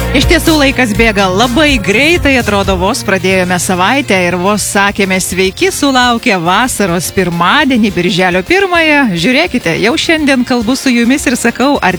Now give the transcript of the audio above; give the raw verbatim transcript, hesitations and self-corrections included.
Iš tiesų laikas bėga labai greitai, atrodo, vos pradėjome savaitę ir vos sakėme sveiki sulaukę vasaros pirmadienį, birželio pirmąją. Žiūrėkite, jau šiandien kalbu su jumis ir sakau, ar